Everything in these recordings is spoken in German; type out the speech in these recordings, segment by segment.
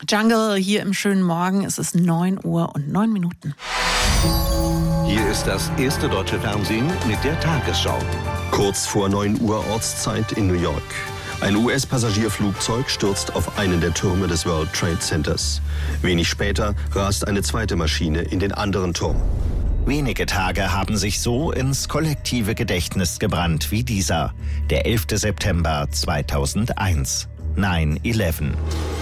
Jungle hier im schönen Morgen. Es ist 9 Uhr und 9 Minuten. Hier ist das erste deutsche Fernsehen mit der Tagesschau. Kurz vor 9 Uhr Ortszeit in New York. Ein US-Passagierflugzeug stürzt auf einen der Türme des World Trade Centers. Wenig später rast eine zweite Maschine in den anderen Turm. Wenige Tage haben sich so ins kollektive Gedächtnis gebrannt wie dieser, der 11. September 2001. 9/11.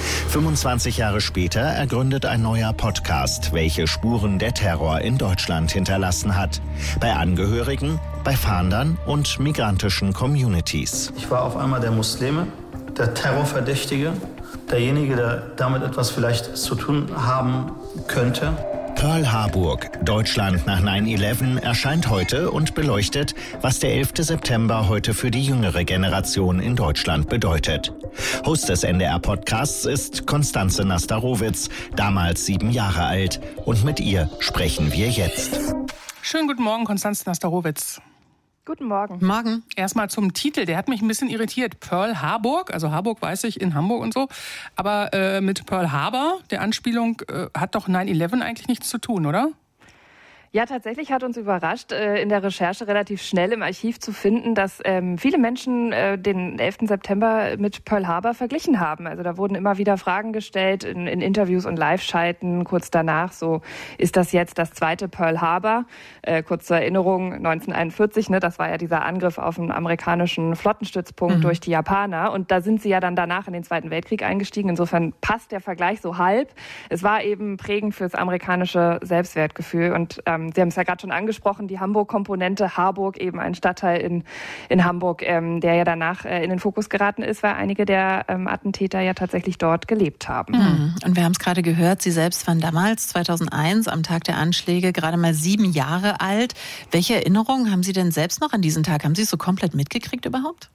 25 Jahre später ergründet ein neuer Podcast, welche Spuren der Terror in Deutschland hinterlassen hat. Bei Angehörigen, bei Fahndern und migrantischen Communities. Ich war auf einmal der Muslime, der Terrorverdächtige, derjenige, der damit etwas vielleicht zu tun haben könnte. Pearl Harburg, Deutschland nach 9/11 erscheint heute und beleuchtet, was der 11. September heute für die jüngere Generation in Deutschland bedeutet. Host des NDR-Podcasts ist Constanze Nastarowitz, damals 7 Jahre alt. Und mit ihr sprechen wir jetzt. Schönen guten Morgen, Constanze Nastarowitz. Guten Morgen. Morgen. Erstmal zum Titel, der hat mich ein bisschen irritiert. Pearl Harburg, also Harburg weiß ich, in Hamburg und so. Aber mit Pearl Harbor, der Anspielung, hat doch 9/11 eigentlich nichts zu tun, oder? Ja, tatsächlich hat uns überrascht, in der Recherche relativ schnell im Archiv zu finden, dass viele Menschen den 11. September mit Pearl Harbor verglichen haben. Also da wurden immer wieder Fragen gestellt in Interviews und Live-Schalten kurz danach. So, ist das jetzt das zweite Pearl Harbor? Kurz zur Erinnerung, 1941, das war ja dieser Angriff auf einen amerikanischen Flottenstützpunkt durch die Japaner. Und da sind sie ja dann danach in den Zweiten Weltkrieg eingestiegen. Insofern passt der Vergleich so halb. Es war eben prägend fürs amerikanische Selbstwertgefühl. Und Sie haben es ja gerade schon angesprochen, die Hamburg-Komponente, Harburg, eben ein Stadtteil in Hamburg, der ja danach in den Fokus geraten ist, weil einige der Attentäter ja tatsächlich dort gelebt haben. Und wir haben es gerade gehört, Sie selbst waren damals, 2001, am Tag der Anschläge, gerade mal 7 Jahre alt. Welche Erinnerungen haben Sie denn selbst noch an diesen Tag? Haben Sie es so komplett mitgekriegt überhaupt?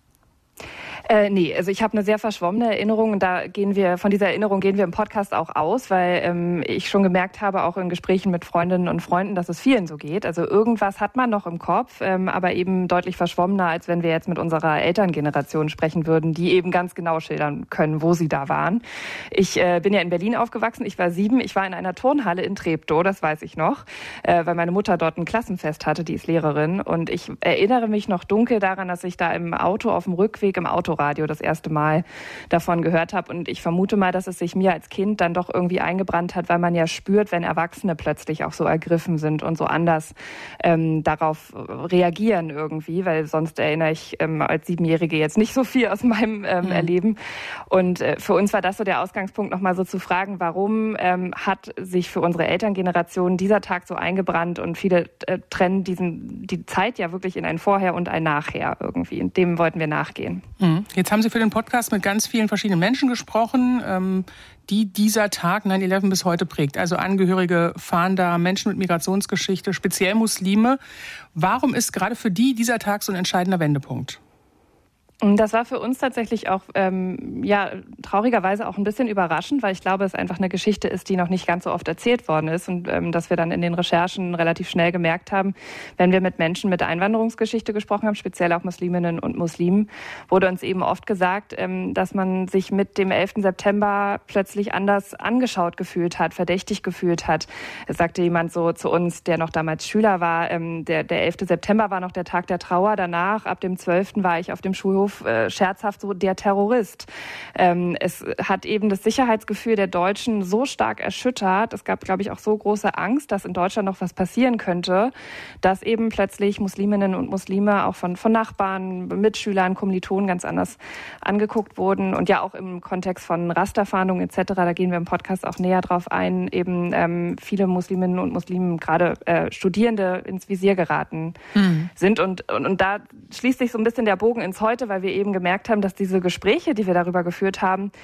Nee, also ich habe eine sehr verschwommene Erinnerung und von dieser Erinnerung gehen wir im Podcast auch aus, weil ich schon gemerkt habe, auch in Gesprächen mit Freundinnen und Freunden, dass es vielen so geht. Also irgendwas hat man noch im Kopf, aber eben deutlich verschwommener, als wenn wir jetzt mit unserer Elterngeneration sprechen würden, die eben ganz genau schildern können, wo sie da waren. Ich bin ja in Berlin aufgewachsen, ich war 7, ich war in einer Turnhalle in Treptow, das weiß ich noch, weil meine Mutter dort ein Klassenfest hatte, die ist Lehrerin und ich erinnere mich noch dunkel daran, dass ich da im Auto auf dem Rückweg im Autoradio das erste Mal davon gehört habe. Und ich vermute mal, dass es sich mir als Kind dann doch irgendwie eingebrannt hat, weil man ja spürt, wenn Erwachsene plötzlich auch so ergriffen sind und so anders darauf reagieren irgendwie, weil sonst erinnere ich als 7-Jährige jetzt nicht so viel aus meinem Erleben. Und für uns war das so der Ausgangspunkt, nochmal so zu fragen, warum hat sich für unsere Elterngeneration dieser Tag so eingebrannt und viele trennen die Zeit ja wirklich in ein Vorher und ein Nachher irgendwie. Und dem wollten wir nachgehen. Jetzt haben Sie für den Podcast mit ganz vielen verschiedenen Menschen gesprochen, die dieser Tag 9/11 bis heute prägt. Also Angehörige, Fahnder, Menschen mit Migrationsgeschichte, speziell Muslime. Warum ist gerade für die dieser Tag so ein entscheidender Wendepunkt? Das war für uns tatsächlich auch, traurigerweise auch ein bisschen überraschend, weil ich glaube, es einfach eine Geschichte ist, die noch nicht ganz so oft erzählt worden ist und dass wir dann in den Recherchen relativ schnell gemerkt haben, wenn wir mit Menschen mit Einwanderungsgeschichte gesprochen haben, speziell auch Musliminnen und Muslimen, wurde uns eben oft gesagt, dass man sich mit dem 11. September plötzlich anders angeschaut gefühlt hat, verdächtig gefühlt hat. Es sagte jemand so zu uns, der noch damals Schüler war, der 11. September war noch der Tag der Trauer, danach, ab dem 12. war ich auf dem Schulhof scherzhaft so der Terrorist. Es hat eben das Sicherheitsgefühl der Deutschen so stark erschüttert. Es gab, glaube ich, auch so große Angst, dass in Deutschland noch was passieren könnte, dass eben plötzlich Musliminnen und Muslime auch von Nachbarn, Mitschülern, Kommilitonen ganz anders angeguckt wurden. Und ja auch im Kontext von Rasterfahndungen etc., da gehen wir im Podcast auch näher drauf ein, eben viele Musliminnen und Muslimen, gerade Studierende, ins Visier geraten sind. Und da schließt sich so ein bisschen der Bogen ins Heute, weil wir eben gemerkt haben, dass diese Gespräche, die wir darüber geführt haben,